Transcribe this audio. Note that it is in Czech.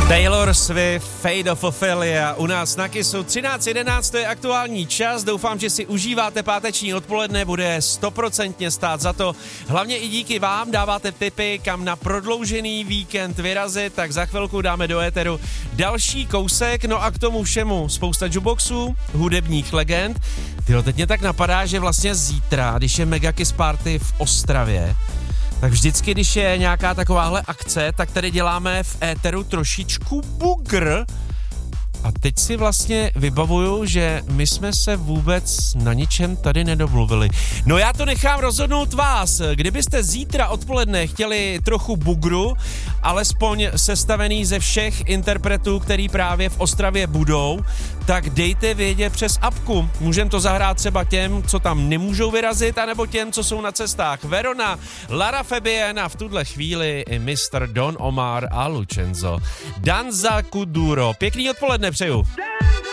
Taylor Swift, Fate of Ophelia, u nás na Kissu 13:11, to je aktuální čas, doufám, že si užíváte páteční odpoledne, bude 100% stát za to, hlavně i díky vám dáváte tipy, kam na prodloužený víkend vyrazit, tak za chvilku dáme do éteru další kousek, no a k tomu všemu spousta jukeboxů, hudebních legend. Tyjo, teď mě tak napadá, že vlastně zítra, když je Mega Kiss Party v Ostravě, tak vždycky, když je nějaká takováhle akce, tak tady děláme v éteru trošičku bugr. A teď si vlastně vybavuju, že my jsme se vůbec na ničem tady nedomluvili. No já to nechám rozhodnout vás. Kdybyste zítra odpoledne chtěli trochu bugru, alespoň sestavený ze všech interpretů, který právě v Ostravě budou, tak dejte vědět přes apku. Můžeme to zahrát třeba těm, co tam nemůžou vyrazit, anebo těm, co jsou na cestách. Verona, Lara Fabian a v tuhle chvíli i Mr. Don Omar a Lucenzo. Danza Kuduro. Pěkný odpoledne přeju.